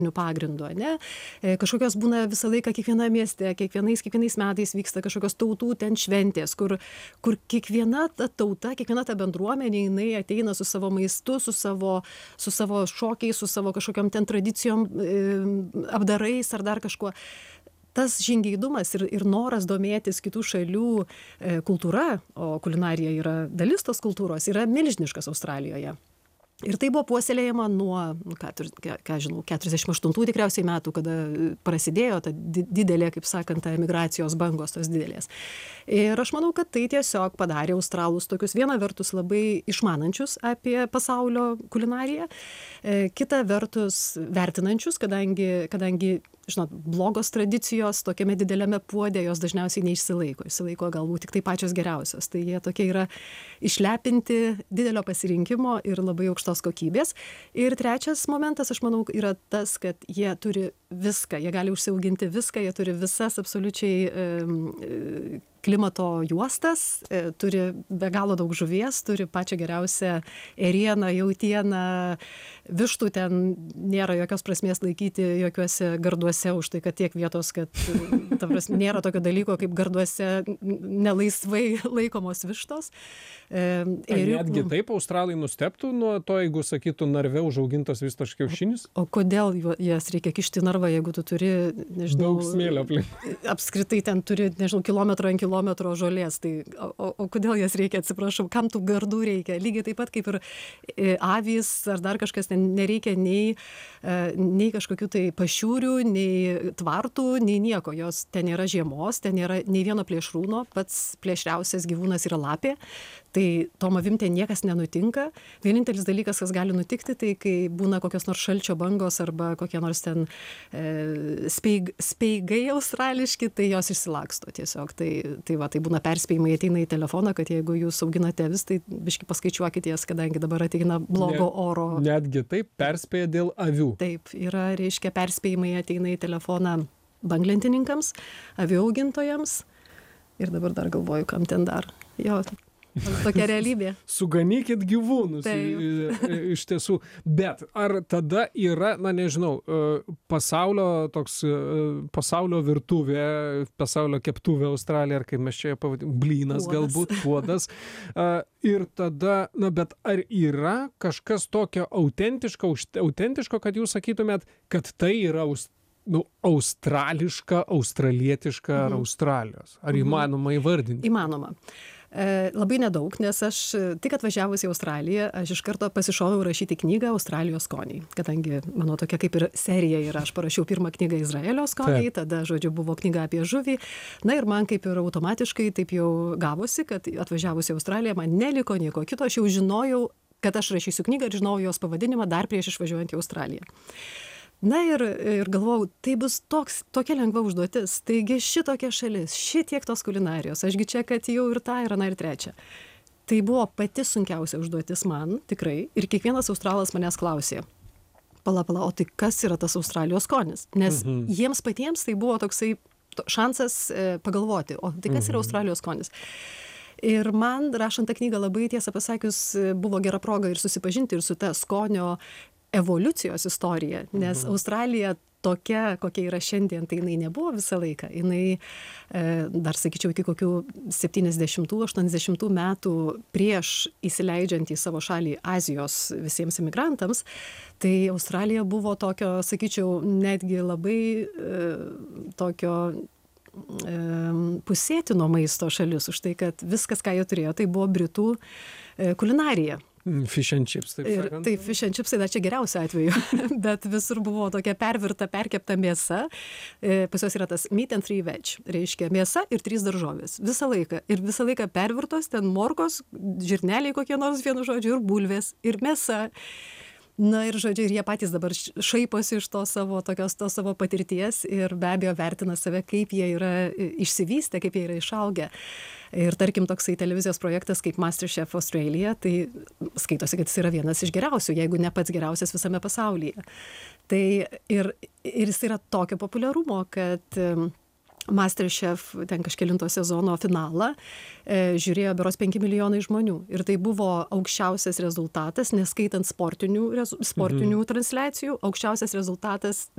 pagrindu, ne? Kažkokios būna visą laiką kiekviename mieste, kiekvienais metais vyksta kažkokios tautų ten šventės, kur kiekviena ta tauta, kiekviena ta bendruomenė, jinai ateina su savo maistu, su savo šokiais, su savo kažkokiam ten tradicijom, apdarais ar dar kažkuo. Tas žingeidumas ir noras domėtis kitų šalių kultūra, o kulinarija yra dalis tos kultūros, yra milžiniškas Australijoje. Ir tai buvo puoselėjama nuo, ką žinau, 48 tikriausiai metų, kada prasidėjo ta didelė, kaip sakant, ta emigracijos bangos tos didelės. Ir aš manau, kad tai tiesiog padarė australus tokius viena vertus labai išmanančius apie pasaulio kulinariją, kita vertus vertinančius, kadangi žinot, blogos tradicijos tokiame dideliame puode jos dažniausiai neišsilaiko. Išsilaiko galbūt tik tai pačios geriausios. Tai jie tokie yra išlepinti didelio pasirinkimo ir labai aukštos kokybės. Ir trečias momentas, aš manau, yra tas, kad jie turi viską. Jie gali užsiauginti viską, jie turi visas absoliučiai klimato juostas, turi be galo daug žuvies, turi pačią geriausią ėrieną, jautieną, vištų ten nėra jokios prasmės laikyti jokiuose garduose už tai, kad tiek vietos, kad nėra tokio dalyko kaip garduose nelaisvai laikomos vištos. Netgi taip australai nustebtų nuo to, jeigu sakytų narve užaugintos vištos kiaušinis? O kodėl jas reikia kišti narvą, jeigu tu turi, nežinau, daug smėlio aplink. Apskritai ten turi, nežinau, kilometro ant kilometro žolės, tai o kodėl jas reikia, atsiprašau, kam tų gardų reikia? Lygiai taip pat kaip ir avys ar dar kažkas, ten nereikia nei kažkokių tai pašiūrių, nei tvartų, nei nieko. Jos ten nėra žiemos, ten nėra nei vieno plėšrūno, pats plėšriausias gyvūnas yra lapė. Tai tom avim ten niekas nenutinka. Vienintelis dalykas, kas gali nutikti, tai kai būna kokios nors šalčio bangos arba kokie nors ten speigai australiški, tai jos išsilaksto tiesiog. Tai būna perspėjimai, ateina į telefoną, kad jeigu jūs auginate avis, tai biški paskaičiuokit jas, kadangi dabar ateina blogo oro. Netgi taip perspėja dėl avių. Taip, yra, reiškia, perspėjimai ateina į telefoną banglentininkams, avių augintojams. Ir dabar dar galvoju, kam ten dar. Jo, tokia realybė. Suganykit gyvūnus, iš tiesų. Bet ar tada yra, na nežinau, pasaulio virtuvė, pasaulio keptuvė Australija, ar kaip mes čia pavadiname, blynas galbūt, puodas. Ir tada, na bet ar yra kažkas tokio autentiško, kad jūs sakytumėt, kad tai yra australiška, australietiška ar Australijos? Ar įmanoma įvardinti? Įmanoma. Labai nedaug, nes aš tik atvažiavus į Australiją, aš iš karto pasišoviau rašyti knygą Australijos skoniai, kadangi mano tokia kaip ir serija yra, aš parašiau pirmą knygą Izraelio skoniai, tada, žodžiu, buvo knyga apie žuvį, na ir man kaip ir automatiškai taip jau gavosi, kad atvažiavus į Australiją man neliko nieko kito, aš jau žinojau, kad aš rašysiu knygą ir žinojau jos pavadinimą dar prieš išvažiuojant į Australiją. Na ir galvojau, tai bus tokia lengva užduotis, taigi šitokia šalis, šitiek tos kulinarijos, ašgi čia, kad jau ir tą, ir aną, ir trečią. Tai buvo pati sunkiausia užduotis man, tikrai, ir kiekvienas australas manęs klausė, pala, o tai kas yra tas Australijos skonis? Nes jiems patiems tai buvo toksai šansas pagalvoti, o tai kas yra Australijos skonis? Ir man, rašant tą knygą, labai tiesą pasakius, buvo gera proga ir susipažinti ir su ta skonio evoliucijos istorija, nes Australija tokia, kokia yra šiandien, tai jinai nebuvo visą laiką. Jinai, dar sakyčiau, iki kokių 70-80 metų prieš įsileidžiant į savo šalį Azijos visiems imigrantams, tai Australija buvo tokio, sakyčiau, netgi labai tokio pusėtino maisto šalis, už tai, kad viskas, ką jie turėjo, tai buvo britų kulinarija. Fish and chips, taip sakant. Taip, fish and chips, tai dar čia geriausiu atveju, bet visur buvo tokia pervirta, perkepta mėsa. Pas jos yra tas meat and 3 veg, reiškia mėsa ir 3 daržovės. Visą laiką. Ir visą laiką pervirtos, ten morkos, žirneliai kokie nors, vienu žodžiu, ir bulvės, ir mėsa. Na ir žodžiu, ir jie patys dabar šaiposi iš to savo patirties ir be abejo vertina save, kaip jie yra išsivystę, kaip jie yra išaugę. Ir tarkim toksai televizijos projektas kaip MasterChef Australia, tai skaitosi, kad jis yra vienas iš geriausių, jeigu ne pats geriausias visame pasaulyje. Tai ir jis yra tokio populiarumo, kad MasterChef ten kažkelinto sezono finalą žiūrėjo berods 5 milijonai žmonių. Ir tai buvo aukščiausias rezultatas, neskaitant sportinių transliacijų, aukščiausias rezultatas